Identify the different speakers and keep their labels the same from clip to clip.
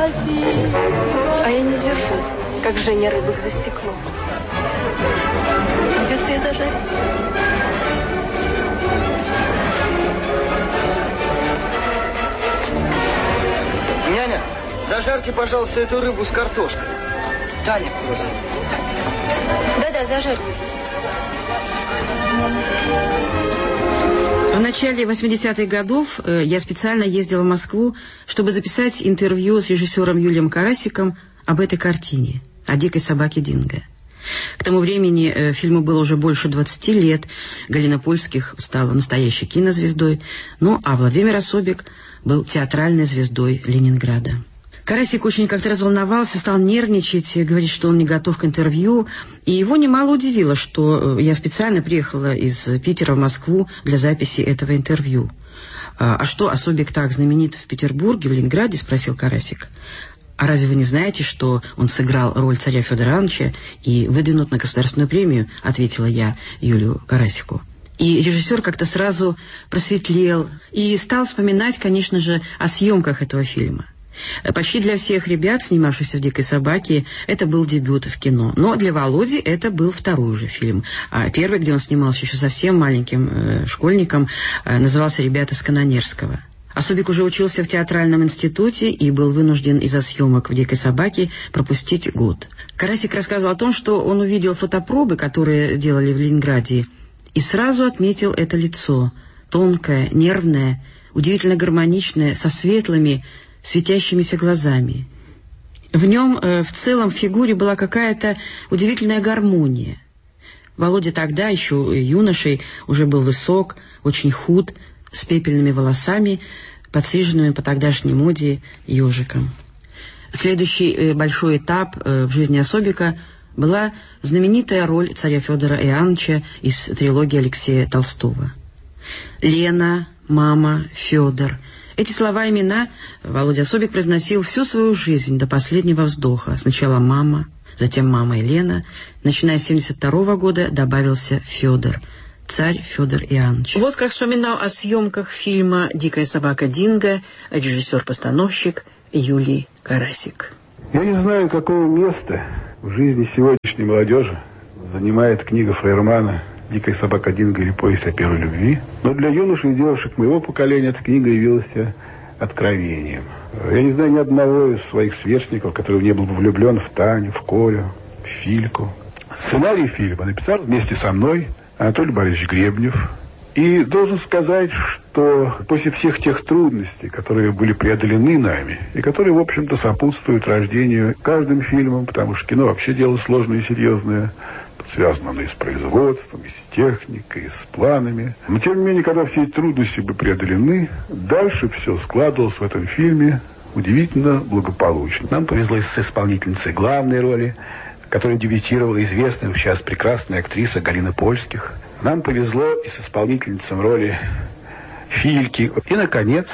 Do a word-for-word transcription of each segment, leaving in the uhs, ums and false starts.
Speaker 1: фотографии.
Speaker 2: А я не держу, как Женя рыбок за стеклом. Придется ее зажарить.
Speaker 3: Няня, зажарьте, пожалуйста, эту рыбу с картошкой. Таня просит.
Speaker 2: Да-да, зажарьте.
Speaker 4: В начале восьмидесятых годов я специально ездила в Москву, чтобы записать интервью с режиссером Юлием Карасиком об этой картине, о «Дикой собаке Динго». К тому времени фильму было уже больше двадцати лет, Галина Польских стала настоящей кинозвездой, ну а Владимир Особик был театральной звездой Ленинграда. Карасик очень как-то разволновался, стал нервничать, говорить, что он не готов к интервью. И его немало удивило, что я специально приехала из Питера в Москву для записи этого интервью. «А что, Особик так знаменит в Петербурге, в Ленинграде?» – спросил Карасик. «А разве вы не знаете, что он сыграл роль царя Федора Ивановича и выдвинут на государственную премию?» – ответила я Юлию Карасику. И режиссер как-то сразу просветлел и стал вспоминать, конечно же, о съемках этого фильма. Почти для всех ребят, снимавшихся в «Дикой собаке», это был дебют в кино. Но для Володи это был второй уже фильм. А первый, где он снимался еще совсем маленьким э, школьником, э, назывался «Ребята с Канонерского». Особик уже учился в театральном институте и был вынужден из-за съемок в «Дикой собаке» пропустить год. Карасик рассказывал о том, что он увидел фотопробы, которые делали в Ленинграде, и сразу отметил это лицо. Тонкое, нервное, удивительно гармоничное, со светлыми, светящимися глазами. В нем, э, в целом, в фигуре была какая-то удивительная гармония. Володя тогда, еще юношей, уже был высок, очень худ, с пепельными волосами, подстриженными по тогдашней моде ежиком. Следующий э, большой этап э, в жизни Особика была знаменитая роль царя Федора Иоанновича из трилогии Алексея Толстого. Лена, мама, Федор. Эти слова и имена Володя Особик произносил всю свою жизнь до последнего вздоха. Сначала мама, затем мама и Лена. Начиная с семьдесят второго года добавился Федор, царь Федор Иоаннович. Вот как вспоминал о съемках фильма «Дикая собака Динго» режиссер-постановщик Юлий Карасик.
Speaker 5: Я не знаю, какого места в жизни сегодняшней молодежи занимает книга Фейермана «Дикая собака Динго» или «Повесть о первой любви». Но для юношей и девушек моего поколения эта книга явилась откровением. Я не знаю ни одного из своих сверстников, который не был бы влюблен в Таню, в Колю, в Фильку. Сценарий фильма написал вместе со мной Анатолий Борисович Гребнев. И должен сказать, что после всех тех трудностей, которые были преодолены нами, и которые, в общем-то, сопутствуют рождению каждым фильмом, потому что кино вообще дело сложное и серьезное, связано оно и с производством, и с техникой, и с планами. Но, тем не менее, когда все эти трудности были преодолены, дальше все складывалось в этом фильме удивительно благополучно. Нам повезло с исполнительницей главной роли, которая дебютировала известная сейчас прекрасная актриса Галина Польских. Нам повезло и с исполнительницей роли Фильки. И, наконец,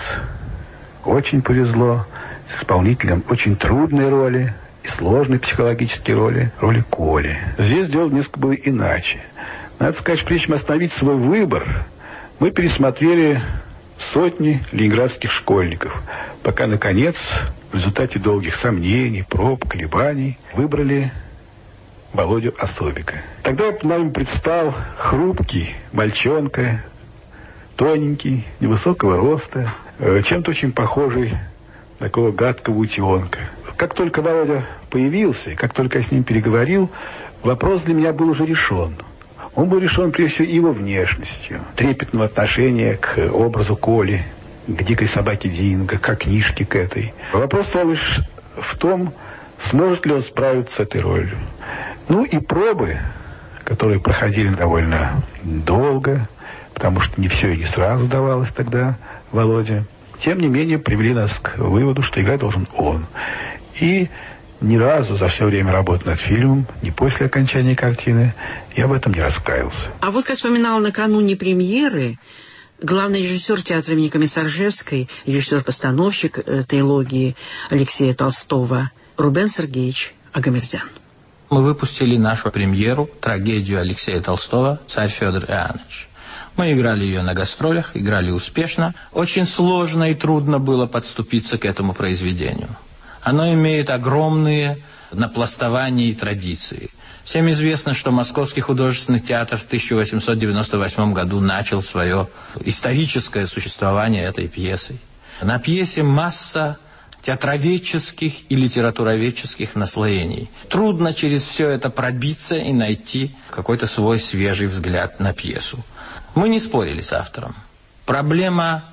Speaker 5: очень повезло с исполнителем очень трудной роли и сложной психологической роли, роли Коли. Здесь дело несколько было иначе. Надо сказать, прежде чем остановить свой выбор, мы пересмотрели сотни ленинградских школьников, пока, наконец, в результате долгих сомнений, проб, колебаний, выбрали Володю Особика. Тогда нам предстал хрупкий мальчонка, тоненький, невысокого роста, чем-то очень похожий на такого гадкого утенка. Как только Володя появился, как только я с ним переговорил, вопрос для меня был уже решен. Он был решен прежде всего его внешностью, трепетного отношения к образу Коли, к дикой собаке Динго, к книжке к этой. Вопрос стал лишь в том, сможет ли он справиться с этой ролью. Ну и пробы, которые проходили довольно долго, потому что не все и не сразу давалось тогда Володе, тем не менее привели нас к выводу, что играть должен он. И ни разу за все время работы над фильмом, ни после окончания картины, я в этом не раскаялся.
Speaker 4: А вот как вспоминал накануне премьеры главный режиссер театра имени Комиссаржевской, режиссер-постановщик э, трилогии Алексея Толстого Рубен Сергеевич Агамерзян.
Speaker 6: Мы выпустили нашу премьеру, трагедию Алексея Толстого «Царь Федор Иоаннович». Мы играли ее на гастролях, играли успешно. Очень сложно и трудно было подступиться к этому произведению. Оно имеет огромные напластования и традиции. Всем известно, что Московский художественный театр в тысяча восемьсот девяносто восьмом году начал свое историческое существование этой пьесой. На пьесе масса театроведческих и литературоведческих наслоений. Трудно через все это пробиться и найти какой-то свой свежий взгляд на пьесу. Мы не спорили с автором. Проблема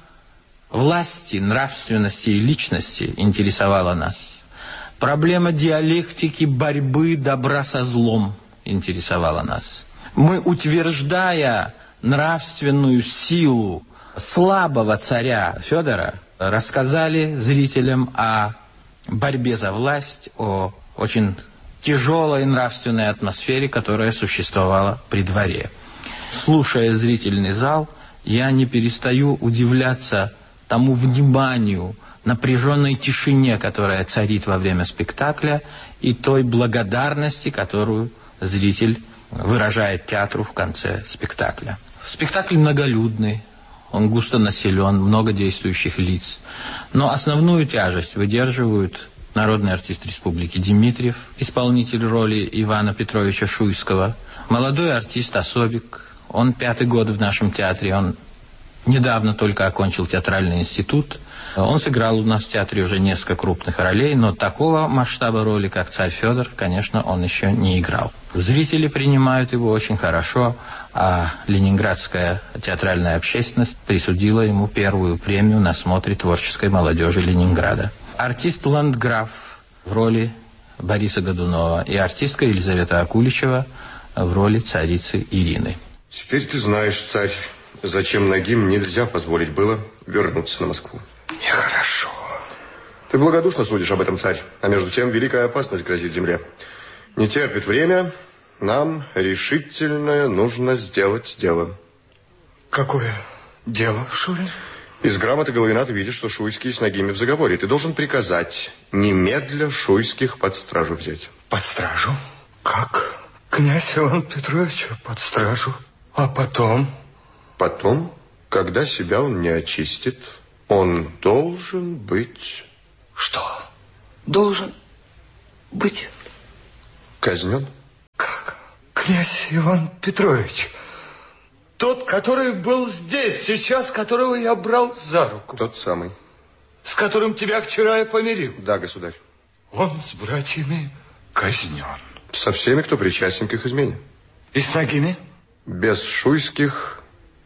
Speaker 6: власти, нравственности и личности интересовала нас. Проблема диалектики борьбы добра со злом интересовала нас. Мы, утверждая нравственную силу слабого царя Федора, рассказали зрителям о борьбе за власть, о очень тяжелой нравственной атмосфере, которая существовала при дворе. Слушая зрительный зал, я не перестаю удивляться тому вниманию, напряженной тишине, которая царит во время спектакля, и той благодарности, которую зритель выражает театру в конце спектакля. Спектакль многолюдный, он густо населен, много действующих лиц. Но основную тяжесть выдерживают народный артист республики Дмитриев, исполнитель роли Ивана Петровича Шуйского, молодой артист Особик. Он пятый год в нашем театре, он недавно только окончил театральный институт. Он сыграл у нас в театре уже несколько крупных ролей, но такого масштаба роли, как царь Федор, конечно, он еще не играл. Зрители принимают его очень хорошо, а ленинградская театральная общественность присудила ему первую премию на смотре творческой молодежи Ленинграда. Артист Ландграф в роли Бориса Годунова и артистка Елизавета Акуличева в роли царицы Ирины.
Speaker 1: Теперь ты знаешь, царь, зачем Нагим нельзя позволить было вернуться на Москву.
Speaker 7: Нехорошо.
Speaker 1: Ты благодушно судишь об этом, царь. А между тем великая опасность грозит земле. Не терпит время. Нам решительно нужно сделать дело.
Speaker 7: Какое дело, Шурин?
Speaker 1: Из грамоты Головина ты видишь, что Шуйский с Нагими в заговоре. Ты должен приказать немедля Шуйских под стражу взять.
Speaker 7: Под стражу? Как? Князь Иван Петрович под стражу? А потом?
Speaker 1: Потом, когда себя он не очистит, он должен быть...
Speaker 7: Что? Должен быть?
Speaker 1: Казнен.
Speaker 7: Как? Князь Иван Петрович? Тот, который был здесь, сейчас, которого я брал за руку.
Speaker 1: Тот самый.
Speaker 7: С которым тебя вчера я помирил.
Speaker 1: Да, государь.
Speaker 7: Он с братьями казнен.
Speaker 1: Со всеми, кто причастен к их измене.
Speaker 7: И с Нагими?
Speaker 1: Без Шуйских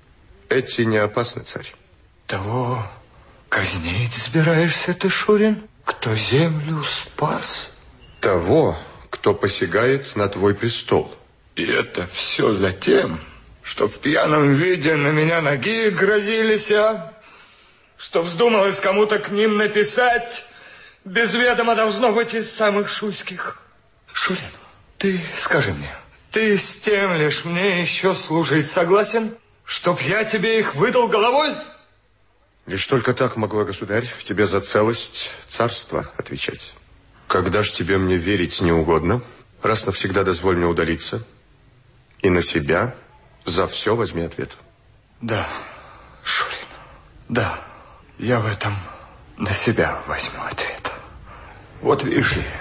Speaker 1: эти не опасны, царь.
Speaker 7: Того казнить собираешься ты, Шурин? Кто землю спас?
Speaker 1: Того, кто посягает на твой престол.
Speaker 7: И это все за тем, что в пьяном виде на меня ноги грозились, а? Что вздумалось кому-то к ним написать, без ведома должно быть из самых Шуйских. Шурин, ты скажи мне, ты с тем лишь мне еще служить согласен, чтоб я тебе их выдал головой?
Speaker 1: Лишь только так могла, государь, тебе за целость царства отвечать. Когда ж тебе мне верить не угодно, раз навсегда дозволь мне удалиться, и на себя за все возьми ответ.
Speaker 7: Да, Шурин, да, я в этом на себя возьму ответ. Вот видишь ли,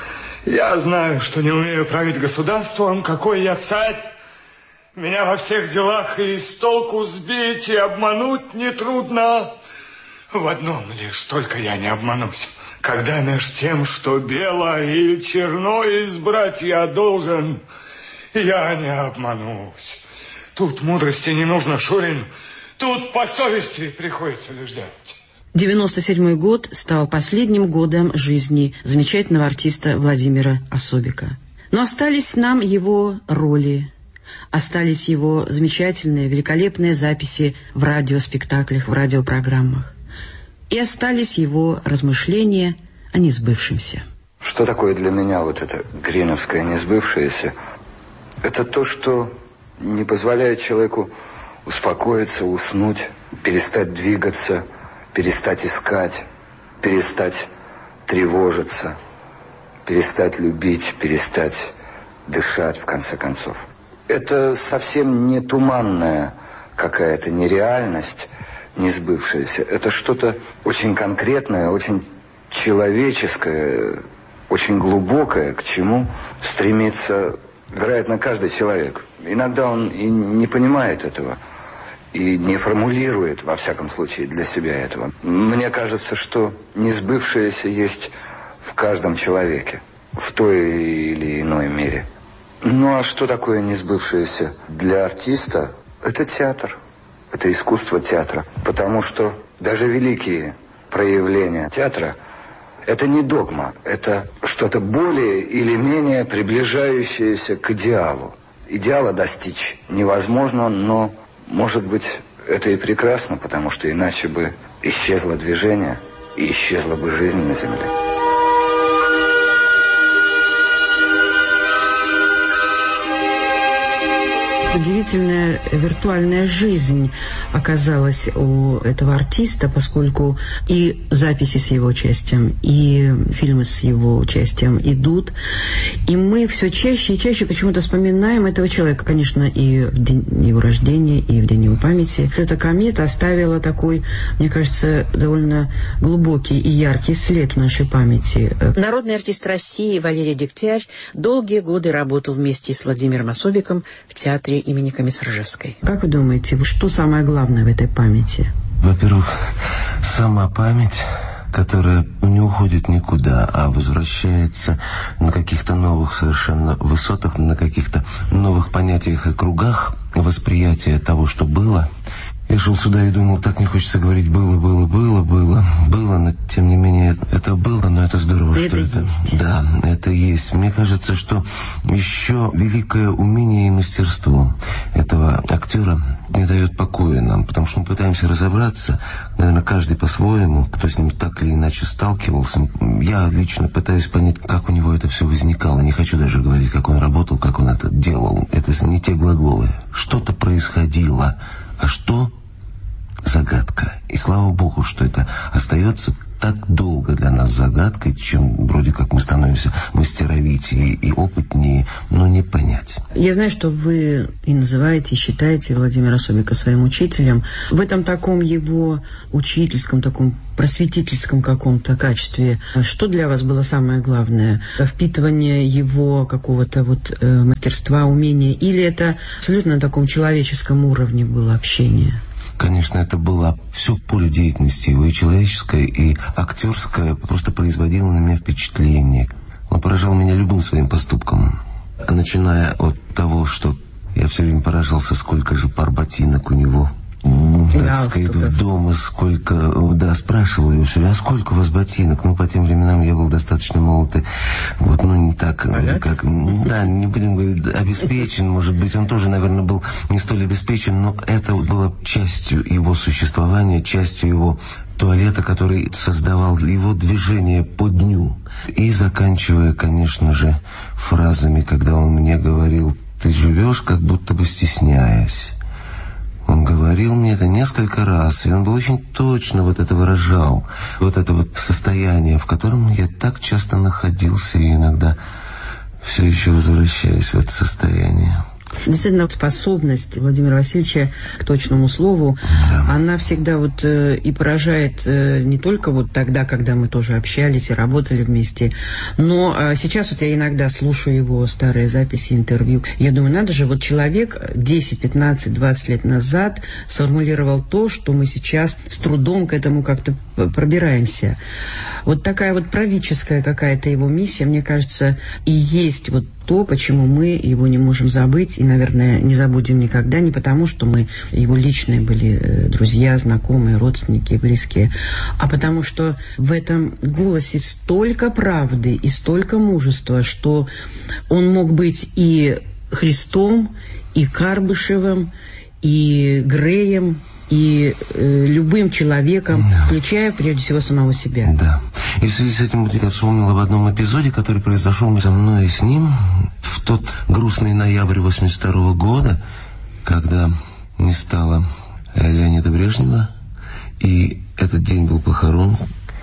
Speaker 7: я знаю, что не умею править государством, какой я царь. Меня во всех делах и с толку сбить, и обмануть нетрудно. В одном лишь только я не обманусь. Когда меж тем, что бело или черно избрать я должен, я не обманусь. Тут мудрости не нужно, Шурин. Тут по совести приходится лишь делать.
Speaker 4: девяносто седьмой год стал последним годом жизни замечательного артиста Владимира Особика. Но остались нам его роли, остались его замечательные, великолепные записи в радиоспектаклях, в радиопрограммах. И остались его размышления о несбывшемся.
Speaker 8: Что такое для меня вот это гриновское несбывшееся? Это то, что не позволяет человеку успокоиться, уснуть, перестать двигаться, перестать искать, перестать тревожиться, перестать любить, перестать дышать, в конце концов. Это совсем не туманная какая-то нереальность, несбывшаяся. Это что-то очень конкретное, очень человеческое, очень глубокое, к чему стремится, вероятно, каждый человек. Иногда он и не понимает этого, и не формулирует, во всяком случае, для себя этого. Мне кажется, что несбывшееся есть в каждом человеке, в той или иной мере. Ну а что такое несбывшееся для артиста? Это театр, это искусство театра. Потому что даже великие проявления театра – это не догма, это что-то более или менее приближающееся к идеалу. Идеала достичь невозможно, но, может быть, это и прекрасно, потому что иначе бы исчезло движение и исчезла бы жизнь на земле.
Speaker 4: Удивительная виртуальная жизнь оказалась у этого артиста, поскольку и записи с его участием, и фильмы с его участием идут. И мы все чаще и чаще почему-то вспоминаем этого человека, конечно, и в день его рождения, и в день его памяти. Эта комета оставила такой, мне кажется, довольно глубокий и яркий след в нашей памяти.
Speaker 9: Народный артист России Валерий Дегтярь долгие годы работал вместе с Владимиром Особиком в театре имени Комиссаржевской.
Speaker 4: Как вы думаете, что самое главное в этой памяти?
Speaker 10: Во-первых, сама память, которая не уходит никуда, а возвращается на каких-то новых совершенно высотах, на каких-то новых понятиях и кругах восприятия того, что было. Я шел сюда и думал, так не хочется говорить «было, было, было, было, было», но тем не менее это было, но это здорово, это что это...
Speaker 4: Есть.
Speaker 10: Да, это есть. Мне кажется, что еще великое умение и мастерство этого актера не дает покоя нам, потому что мы пытаемся разобраться, наверное, каждый по-своему, кто с ним так или иначе сталкивался. Я лично пытаюсь понять, как у него это все возникало. Не хочу даже говорить, как он работал, как он это делал. Это не те глаголы. Что-то происходило, а что... загадка. И слава богу, что это остается так долго для нас загадкой, чем вроде как мы становимся мастеровитее и опытнее, но не понять.
Speaker 4: Я знаю, что вы и называете, и считаете Владимира Особика своим учителем. В этом таком его учительском, таком просветительском каком-то качестве, что для вас было самое главное? Впитывание его какого-то вот э, мастерства, умения, или это абсолютно на таком человеческом уровне было общение?
Speaker 10: Конечно, это было все поле деятельности его, и человеческое, и актерское, просто производило на меня впечатление. Он поражал меня любым своим поступком. Начиная от того, что я все время поражался, сколько же пар ботинок у него, так сказать, дома, сколько, да, спрашивал его все, а сколько у вас ботинок? Ну, по тем временам я был достаточно молод, и вот, ну, не так, а как, да, не будем говорить, обеспечен, может быть, он тоже, наверное, был не столь обеспечен, но это было частью его существования, частью его туалета, который создавал его движение по дню. И заканчивая, конечно же, фразами, когда он мне говорил: ты живешь, как будто бы стесняясь. Он говорил мне это несколько раз, и он был очень точно вот это выражал, вот это вот состояние, в котором я так часто находился, и иногда все еще возвращаюсь в это состояние.
Speaker 4: Действительно, способность Владимира Васильевича к точному слову, да, она всегда вот э, и поражает э, не только вот тогда, когда мы тоже общались и работали вместе, но э, сейчас вот я иногда слушаю его старые записи, интервью. Я думаю, надо же, вот человек десять, пятнадцать, двадцать лет назад сформулировал то, что мы сейчас с трудом к этому как-то пробираемся. Вот такая вот правительская какая-то его миссия, мне кажется, и есть вот то, почему мы его не можем забыть и, наверное, не забудем никогда, не потому, что мы его личные были друзья, знакомые, родственники, близкие, а потому что в этом голосе столько правды и столько мужества, что он мог быть и Христом, и Карбышевым, и Греем, и э, любым человеком, да, включая, прежде всего, самого себя.
Speaker 10: Да. И в связи с этим я вспомнил об одном эпизоде, который произошел со мной и с ним в тот грустный ноябрь восемьдесят второго года, когда не стало Леонида Брежнева, и этот день был похорон,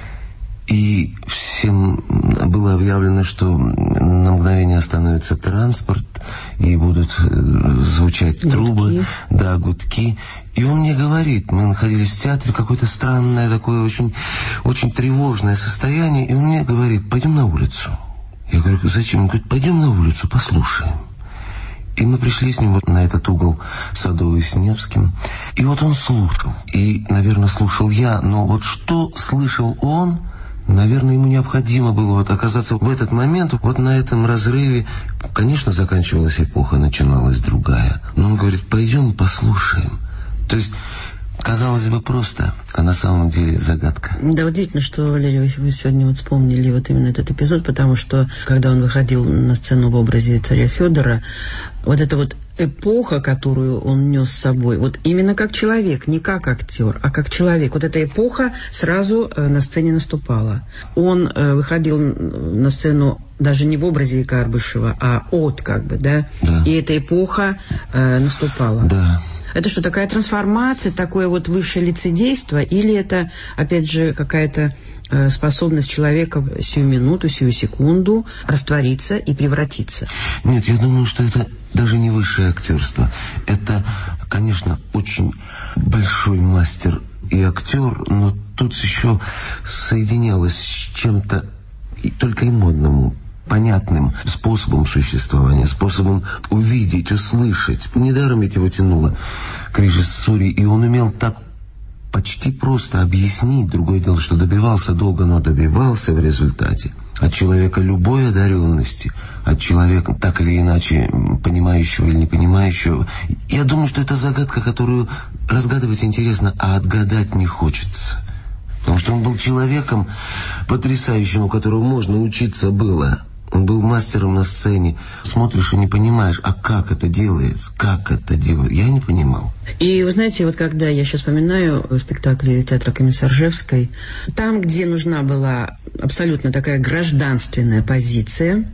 Speaker 10: и всем было объявлено, что на мгновение остановится транспорт, и будут звучать
Speaker 4: гудки.
Speaker 10: трубы, да, гудки. И он мне говорит, мы находились в театре, какое-то странное такое очень, очень тревожное состояние, и он мне говорит, пойдем на улицу. Я говорю, зачем? Он говорит, пойдем на улицу, послушаем. И мы пришли с ним вот на этот угол Садовый с Невским. И вот он слушал. И, наверное, слушал я. Но вот что слышал он, наверное, ему необходимо было вот оказаться в этот момент, вот на этом разрыве. Конечно, заканчивалась эпоха, начиналась другая. Но он говорит, пойдем послушаем. То есть, казалось бы, просто, а на самом деле загадка.
Speaker 4: Да, удивительно, что, Валерий, вы сегодня вот вспомнили вот именно этот эпизод, потому что, когда он выходил на сцену в образе царя Федора, вот эта вот эпоха, которую он нес с собой, вот именно как человек, не как актер, а как человек, вот эта эпоха сразу на сцене наступала. Он выходил на сцену даже не в образе Карбышева, а от, как бы, да,
Speaker 10: да.
Speaker 4: И эта эпоха наступала.
Speaker 10: Да.
Speaker 4: Это что, такая трансформация, такое вот высшее лицедейство, или это, опять же, какая-то э, способность человека сию минуту, сию секунду раствориться и превратиться?
Speaker 10: Нет, я думаю, что это даже не высшее актерство. Это, конечно, очень большой мастер и актер, но тут еще соединялось с чем-то и только и модному, понятным способом существования, способом увидеть, услышать. Недаром ведь его тянуло к режиссуре, и он умел так почти просто объяснить. Другое дело, что добивался долго, но добивался в результате от человека любой одаренности, от человека так или иначе понимающего или не понимающего. Я думаю, что это загадка, которую разгадывать интересно, а отгадать не хочется. Потому что он был человеком потрясающим, у которого можно учиться было. Он был мастером на сцене. Смотришь и не понимаешь, а как это делается, как это делается. Я не понимал.
Speaker 4: И вы знаете, вот когда я сейчас вспоминаю спектакли театра Комиссаржевской, там, где нужна была абсолютно такая гражданственная позиция,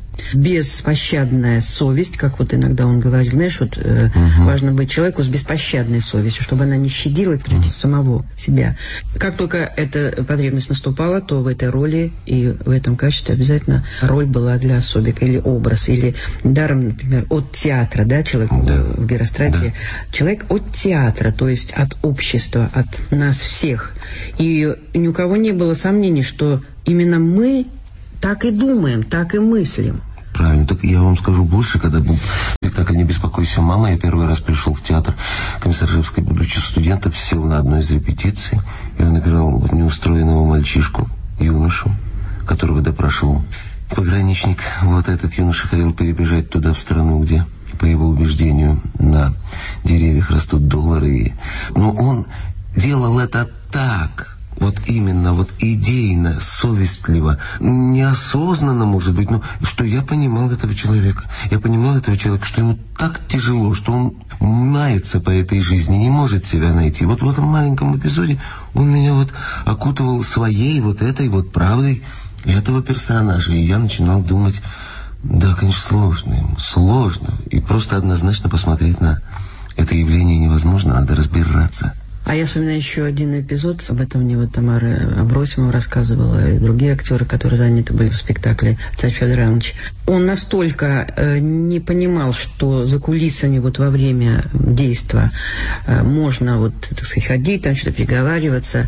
Speaker 4: беспощадная совесть, как вот иногда он говорил, знаешь, вот э, угу. важно быть человеку с беспощадной совестью, чтобы она не щадила угу. самого себя. Как только эта потребность наступала, то в этой роли и в этом качестве обязательно роль была для Особика, или образ, или даром, например, от театра, да, человек да. в Герострате, да. человек от театра, то есть от общества, от нас всех. И ни у кого не было сомнений, что именно мы так и думаем, так и мыслим.
Speaker 10: Правильно, так я вам скажу больше, когда был спектакль «Не беспокойся, мама», я первый раз пришел в театр Комиссаржевской, будучи студентом, сел на одной из репетиций, и он играл вот неустроенного мальчишку, юношу, которого допрашивал пограничник. Вот этот юноша хотел перебежать туда, в страну, где, по его убеждению, на деревьях растут доллары. Но он делал это так, вот именно, вот идейно, совестливо, неосознанно, может быть, но что я понимал этого человека. Я понимал этого человека, что ему так тяжело, что он мается по этой жизни, не может себя найти. Вот в этом маленьком эпизоде он меня вот окутывал своей вот этой вот правдой этого персонажа. И я начинал думать, да, конечно, сложно ему, сложно. И просто однозначно посмотреть на это явление невозможно, надо разбираться.
Speaker 4: А я вспоминаю еще один эпизод, об этом мне вот Тамара Абросимова рассказывала, и другие актеры, которые заняты были в спектакле «Царь Федор Иванович». Он настолько э, не понимал, что за кулисами вот во время действия э, можно вот, так сказать, ходить, там что-то переговариваться,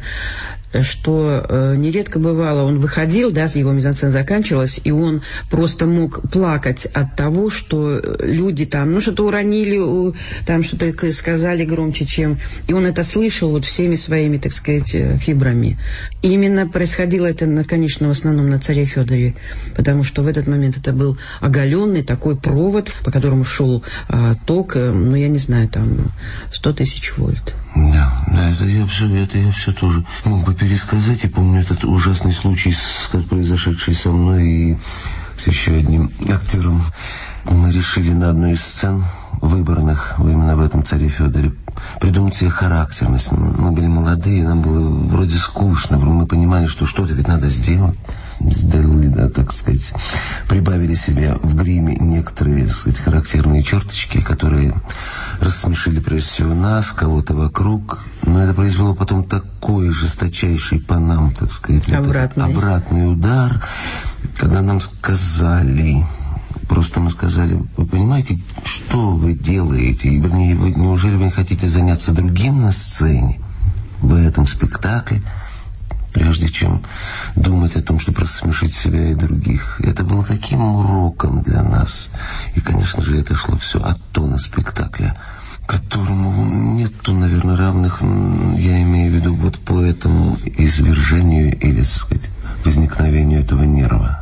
Speaker 4: что э, нередко бывало, он выходил, да, его мизансцена заканчивалась, и он просто мог плакать от того, что люди там, ну, что-то уронили, у, там что-то сказали громче, чем... И он это слышал вот всеми своими, так сказать, фибрами. И именно происходило это, конечно, в основном на царе Федоре, потому что в этот момент это был оголенный такой провод, по которому шел э, ток, э, ну, я не знаю, там, сто тысяч вольт.
Speaker 10: Да, да, это я все, это я все тоже мог бы пересказать. Я помню этот ужасный случай, с, произошедший со мной и с еще одним актером. Мы решили на одной из сцен выборных, именно в этом «Царе Федоре», придумать себе характерность. Мы были молодые, нам было вроде скучно, мы понимали, что что-то ведь надо сделать. Сделали, да, так сказать, прибавили себе в гриме некоторые, так сказать, характерные черточки, которые рассмешили прежде всего нас, кого-то вокруг. Но это произвело потом такой жесточайший по нам, так сказать,
Speaker 4: обратный,
Speaker 10: обратный удар, когда нам сказали, Просто мы сказали: вы понимаете, что вы делаете? И, вернее, вы, неужели вы не хотите заняться другим на сцене, в этом спектакле, прежде чем думать о том, чтобы рассмешить себя и других? Это было таким уроком для нас. И, конечно же, это шло все от тона спектакля, которому нету, наверное, равных, я имею в виду, вот по этому извержению или, так сказать, возникновению этого нерва.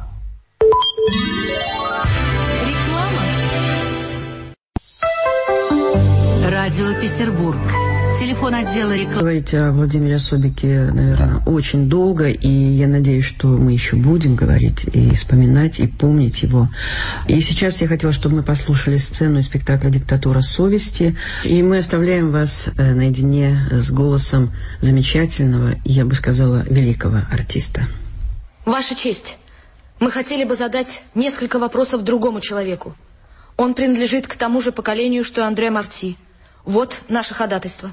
Speaker 11: Радио Петербург. Телефон отдела рекламы.
Speaker 4: Говорить о Владимире Особике, наверное, да. очень долго, и я надеюсь, что мы еще будем говорить и вспоминать, и помнить его. И сейчас я хотела, чтобы мы послушали сцену из спектакля «Диктатура совести», и мы оставляем вас наедине с голосом замечательного, я бы сказала, великого артиста.
Speaker 12: Ваша честь, мы хотели бы задать несколько вопросов другому человеку. Он принадлежит к тому же поколению, что и Андре Марти. Вот наше ходатайство.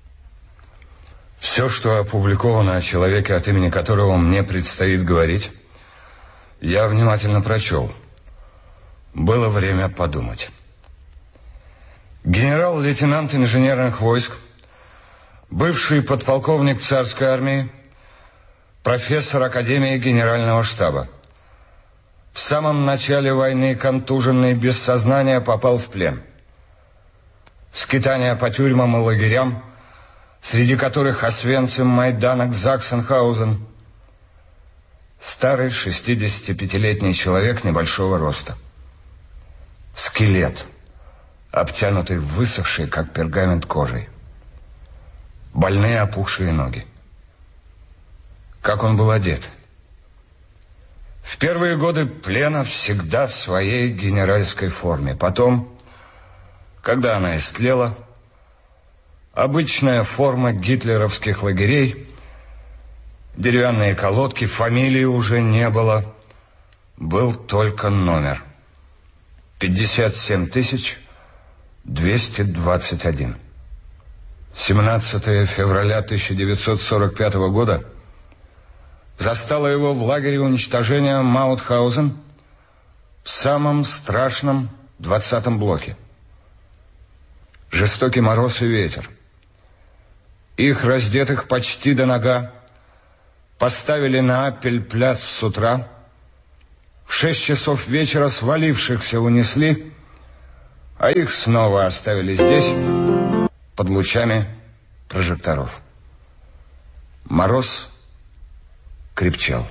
Speaker 7: Все, что опубликовано о человеке, от имени которого мне предстоит говорить, я внимательно прочел. Было время подумать. Генерал-лейтенант инженерных войск, бывший подполковник царской армии, профессор Академии Генерального штаба. В самом начале войны контуженный без сознания попал в плен. Скитания по тюрьмам и лагерям, среди которых Освенцим, Майданок, Заксенхаузен. Старый шестидесятипятилетний человек небольшого роста. Скелет, обтянутый высохшей, как пергамент, кожей. Больные опухшие ноги. Как он был одет? В первые годы плена всегда в своей генеральской форме. Потом, когда она истлела, обычная форма гитлеровских лагерей, деревянные колодки, фамилии уже не было, был только номер. пятьдесят семь тысяч двести двадцать один. семнадцатого февраля тысяча девятьсот сорок пятого года застало его в лагере уничтожения Маутхаузен в самом страшном двадцатом блоке. Жестокий мороз и ветер. Их, раздетых почти до нога, поставили на Аппель-пляц с утра. В шесть часов вечера свалившихся унесли, а их снова оставили здесь, под лучами прожекторов. Мороз крепчал.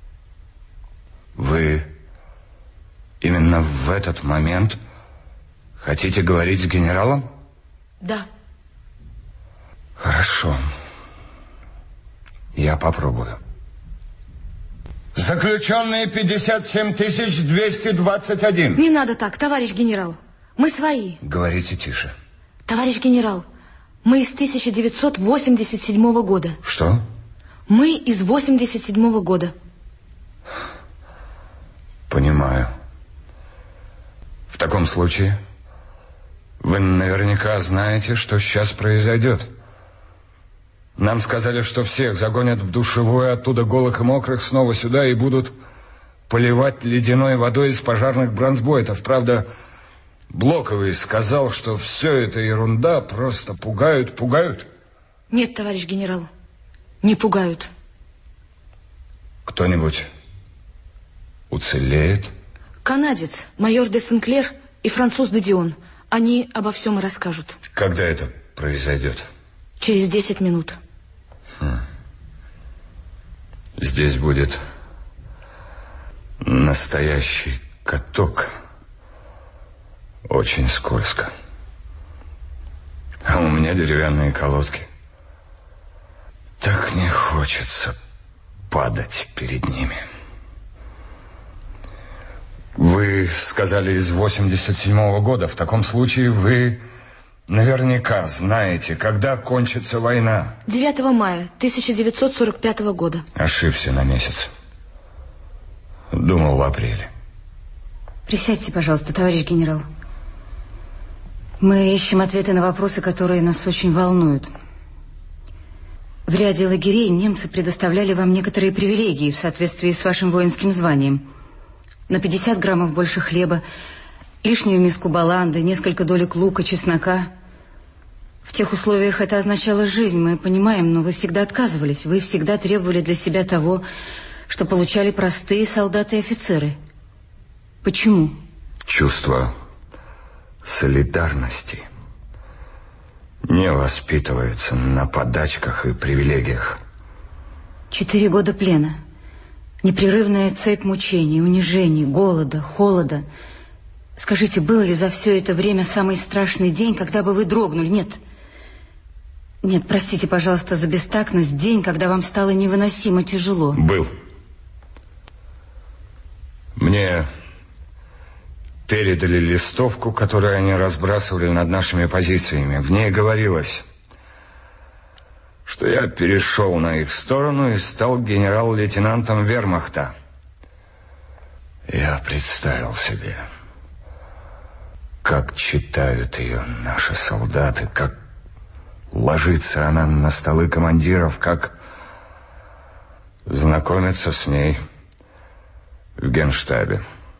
Speaker 7: Вы именно в этот момент хотите говорить с генералом?
Speaker 12: Да.
Speaker 7: Хорошо. Я попробую. Заключенные пятьдесят семь тысяч двести двадцать один.
Speaker 12: Не надо так, товарищ генерал. Мы свои.
Speaker 7: Говорите тише.
Speaker 12: Товарищ генерал, мы из тысяча девятьсот восемьдесят седьмого года.
Speaker 7: Что?
Speaker 12: Мы из восемьдесят седьмого года.
Speaker 7: Понимаю. В таком случае вы наверняка знаете, что сейчас произойдет. Нам сказали, что всех загонят в душевую, оттуда голых и мокрых снова сюда и будут поливать ледяной водой из пожарных бронзбойтов. Правда, Блоковый сказал, что все это ерунда, просто пугают, пугают.
Speaker 12: Нет, товарищ генерал, не пугают.
Speaker 7: Кто-нибудь уцелеет?
Speaker 12: Канадец, майор де Сенклер и француз де Дион. Они обо всем и расскажут.
Speaker 7: Когда это произойдет?
Speaker 12: Через десять минут.
Speaker 7: Хм. Здесь будет настоящий каток. Очень скользко. А у меня деревянные колодки. Так не хочется падать перед ними. Вы сказали из восемьдесят седьмого года. В таком случае вы наверняка знаете, когда кончится война.
Speaker 12: девятого мая тысяча девятьсот сорок пятого года.
Speaker 7: Ошибся на месяц. Думал, в апреле.
Speaker 11: Присядьте, пожалуйста, товарищ генерал. Мы ищем ответы на вопросы, которые нас очень волнуют. В ряде лагерей немцы предоставляли вам некоторые привилегии в соответствии с вашим воинским званием. На пятьдесят граммов больше хлеба, лишнюю миску баланды, несколько долек лука, чеснока. В тех условиях это означало жизнь, мы понимаем, но вы всегда отказывались. Вы всегда требовали для себя того, что получали простые солдаты и офицеры. Почему?
Speaker 7: Чувство солидарности не воспитывается на подачках и привилегиях.
Speaker 11: Четыре года плена. Непрерывная цепь мучений, унижений, голода, холода. Скажите, был ли за все это время самый страшный день, когда бы вы дрогнули? Нет. Нет, простите, пожалуйста, за бестактность. День, когда вам стало невыносимо тяжело.
Speaker 7: Был. Мне передали листовку, которую они разбрасывали над нашими позициями. В ней говорилось, что я перешел на их сторону и стал генерал-лейтенантом вермахта. Я представил себе, как читают ее наши солдаты, как ложится она на столы командиров, как знакомятся с ней в генштабе.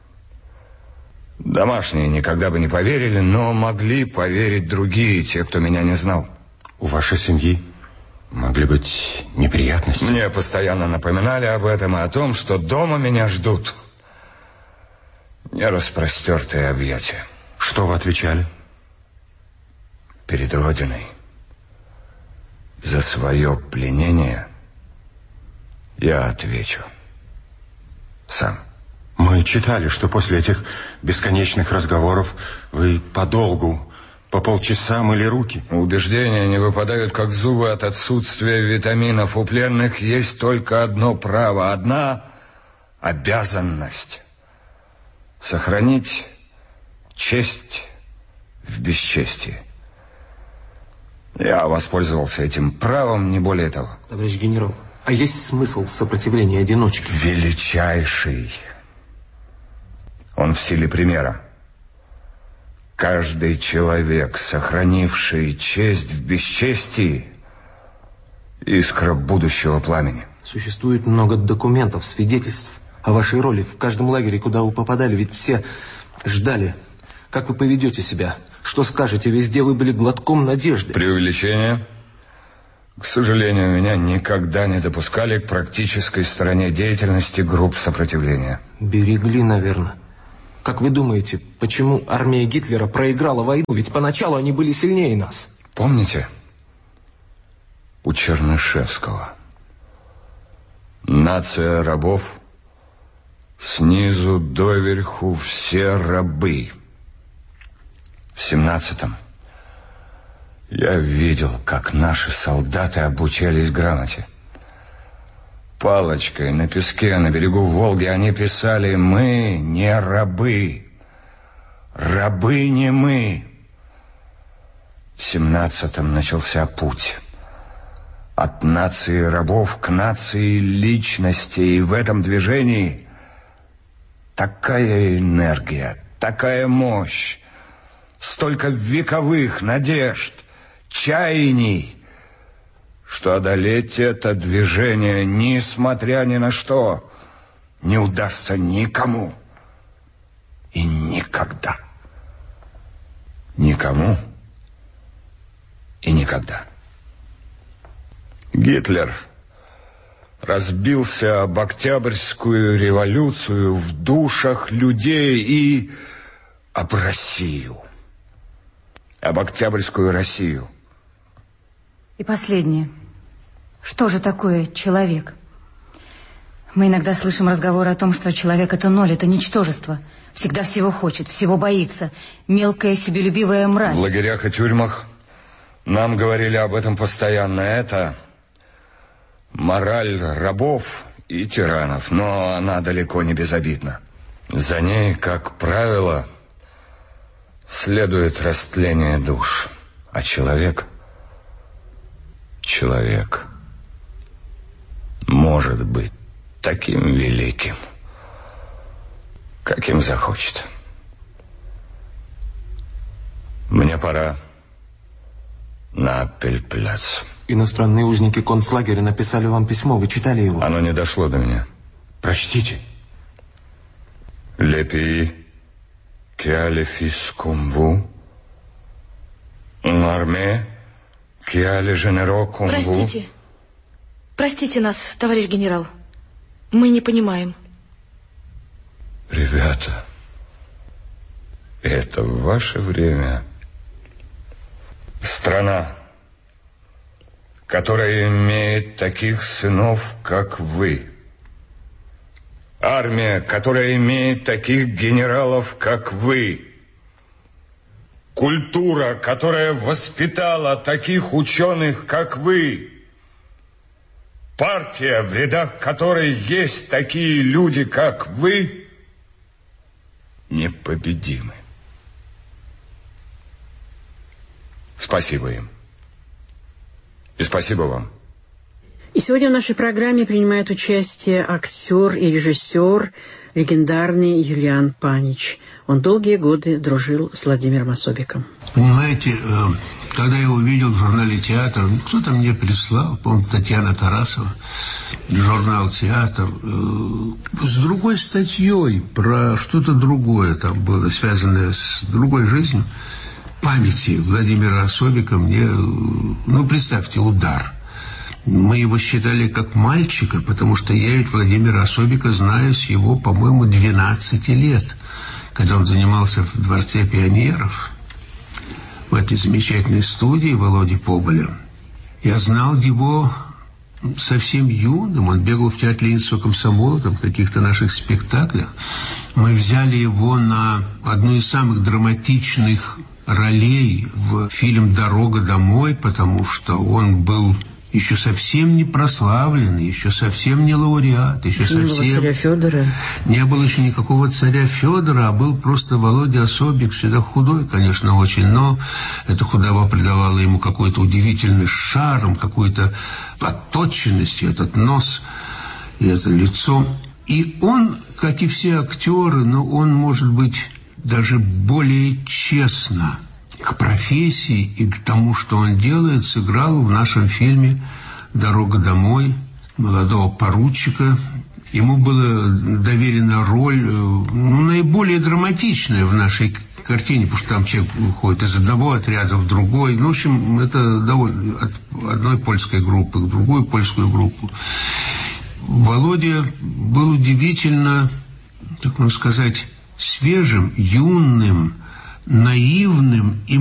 Speaker 7: Домашние никогда бы не поверили, но могли поверить другие, те, кто меня не знал.
Speaker 13: У вашей семьи могли быть неприятности?
Speaker 7: Мне постоянно напоминали об этом и о том, что дома меня ждут нераспростертые объятия.
Speaker 13: Что вы отвечали?
Speaker 7: Перед Родиной за свое пленение я отвечу сам.
Speaker 13: Мы читали, что после этих бесконечных разговоров вы подолгу, по полчаса мыли руки.
Speaker 7: Убеждения не выпадают, как зубы от отсутствия витаминов. У пленных есть только одно право, одна обязанность — сохранить честь в бесчестии. Я воспользовался этим правом, не более того.
Speaker 10: Товарищ генерал, а есть смысл сопротивления одиночки?
Speaker 7: Величайший. Он в силе примера. Каждый человек, сохранивший честь в бесчестии, искра будущего пламени.
Speaker 10: Существует много документов, свидетельств о вашей роли в каждом лагере, куда вы попадали, ведь все ждали. Как вы поведете себя? Что скажете? Везде вы были глотком надежды.
Speaker 7: Преувеличение. К сожалению, меня никогда не допускали к практической стороне деятельности групп сопротивления.
Speaker 10: Берегли, наверное. Как вы думаете, почему армия Гитлера проиграла войну? Ведь поначалу они были сильнее нас.
Speaker 7: Помните? У Чернышевского. Нация рабов, снизу доверху все рабы. В семнадцатом я видел, как наши солдаты обучались грамоте. Палочкой на песке на берегу Волги они писали: «Мы не рабы, рабы не мы». В семнадцатом начался путь от нации рабов к нации личностей. И в этом движении такая энергия, такая мощь, столько вековых надежд, чаяний, что одолеть это движение, несмотря ни на что, не удастся никому и никогда. Никому и никогда. Гитлер разбился об Октябрьскую революцию в душах людей и об Россию. Об Октябрьскую Россию.
Speaker 11: И последнее. Что же такое человек? Мы иногда слышим разговоры о том, что человек — это ноль, это ничтожество. Всегда всего хочет, всего боится. Мелкая себелюбивая мразь.
Speaker 7: В лагерях и тюрьмах нам говорили об этом постоянно. Это мораль рабов и тиранов, но она далеко не безобидна. За ней, как правило, следует растление душ. А человек, человек может быть таким великим, каким захочет. Мне пора на Аппельпляц.
Speaker 10: Иностранные узники концлагеря написали вам письмо, вы читали его?
Speaker 7: Оно не дошло до меня.
Speaker 13: Прочтите.
Speaker 7: Лепи киале фискум ву, норме киале женеро кум ву.
Speaker 12: Простите. Простите нас, товарищ генерал. Мы не понимаем.
Speaker 7: Ребята, это в ваше время страна, которая имеет таких сынов, как вы. Армия, которая имеет таких генералов, как вы. Культура, которая воспитала таких ученых, как вы. Партия, в рядах которой есть такие люди, как вы, непобедимы. Спасибо им. И спасибо вам.
Speaker 9: И сегодня в нашей программе принимает участие актер и режиссер, легендарный Юлиан Панич. Он долгие годы дружил с Владимиром Особиком.
Speaker 14: Понимаете, когда я увидел в журнале «Театр», кто-то мне прислал, по-моему, Татьяна Тарасова, журнал «Театр», с другой статьей про что-то другое, там было связанное с другой жизнью, памяти Владимира Особика мне, ну, представьте, удар. Мы его считали как мальчика, потому что я ведь Владимира Особика знаю с его, по-моему, двенадцати лет, когда он занимался в Дворце пионеров, в этой замечательной студии Володи Поболя. Я знал его совсем юным, он бегал в театре Ленинского комсомола, там, в каких-то наших спектаклях. Мы взяли его на одну из самых драматичных ролей в фильм «Дорога домой», потому что он был еще совсем не прославленный, еще совсем не лауреат, еще
Speaker 9: не
Speaker 14: совсем...
Speaker 9: было царя Федора.
Speaker 14: Не было еще никакого царя Федора, а был просто Володя Особик, всегда худой, конечно, очень, но эта худоба придавала ему какой-то удивительный шарм, какую-то отточенность, и этот нос, и это лицо. И он, как и все актеры, но он, может быть, даже более честно к профессии и к тому, что он делает, сыграл в нашем фильме «Дорога домой» молодого поручика. Ему была доверена роль, ну, наиболее драматичная в нашей картине, потому что там человек уходит из одного отряда в другой. Ну, в общем, это довольно от одной польской группы к другой польскую группу. Володя был удивительно, так можно сказать, свежим, юным, наивным и